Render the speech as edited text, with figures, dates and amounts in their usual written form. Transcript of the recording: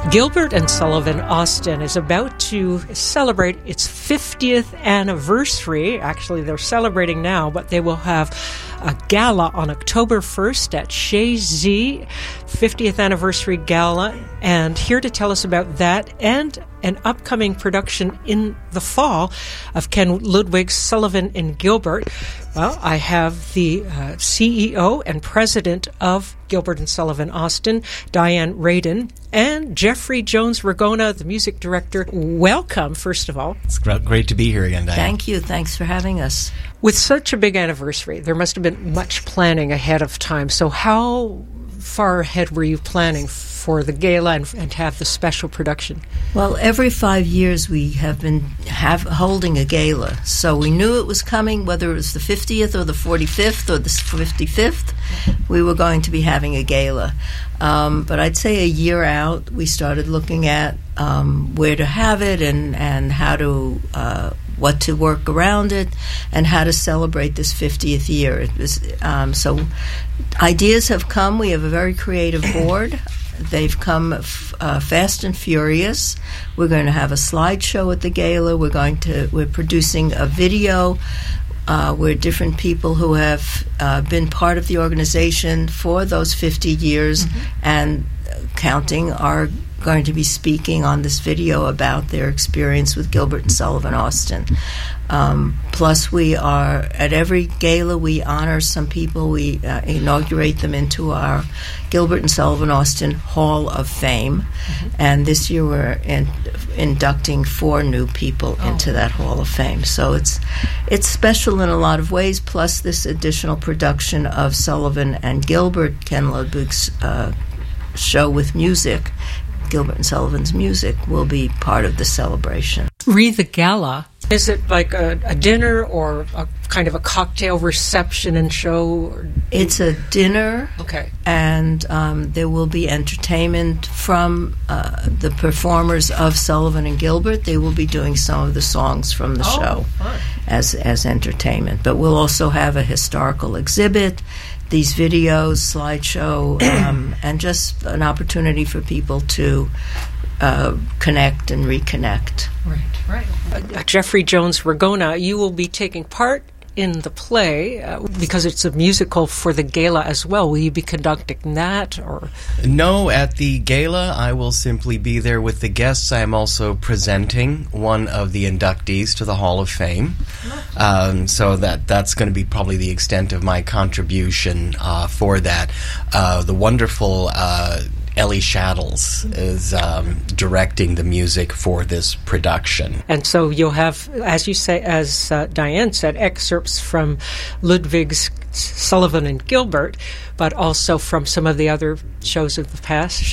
Gilbert and Sullivan Austin is about to celebrate its 50th anniversary. Actually, they're celebrating now, but they will have a gala on October 1st at Chez Z, 50th anniversary gala. And here to tell us about that and an upcoming production in the fall of Ken Ludwig's Sullivan and Gilbert. Well, I have the CEO and president of Gilbert and Sullivan Austin, Diane Radin, and Jeffrey Jones-Ragona, the music director. Welcome, first of all. It's great to be here again, Diane. Thank you. Thanks for having us. With such a big anniversary, there must have been much planning ahead of time. So how far ahead were you planning for the gala and to have the special production? Well, every 5 years we have been holding a gala. So we knew it was coming, whether it was the 50th or the 45th or the 55th, we were going to be having a gala. But I'd say a year out, we started looking at where to have it and how to what to work around it and how to celebrate this 50th year. It was so ideas have come. We have a very creative board. They've come fast and furious. We're going to have a slideshow at the gala. We're producing a video where different people who have been part of the organization for those 50 years and counting are going to be speaking on this video about their experience with Gilbert and Sullivan Austin. Plus, we are, at every gala, we honor some people. We inaugurate them into our Gilbert and Sullivan Austin Hall of Fame. And this year we're inducting 4 new people into that Hall of Fame. So it's special in a lot of ways, plus this additional production of Sullivan and Gilbert, Ken Ludwig's show with music. Gilbert and Sullivan's music will be part of the celebration. The gala, is it like a dinner or a kind of a cocktail reception and show? It's a dinner, okay, and there will be entertainment from the performers of Sullivan and Gilbert. They will be doing some of the songs from the show as entertainment. But we'll also have a historical exhibit, these videos, slideshow, and just an opportunity for people to connect and reconnect. Right. Jeffrey Jones-Ragona, you will be taking part in the play because it's a musical for the gala as well. Will you be conducting that? Or no, at the gala I will simply be there with the guests. I am also presenting one of the inductees to the Hall of Fame. So that's going to be probably the extent of my contribution for that. The wonderful Ellie Shaddles is directing the music for this production. And so you'll have, as you say, as Diane said, excerpts from Ludwig's Sullivan and Gilbert, but also from some of the other shows of the past.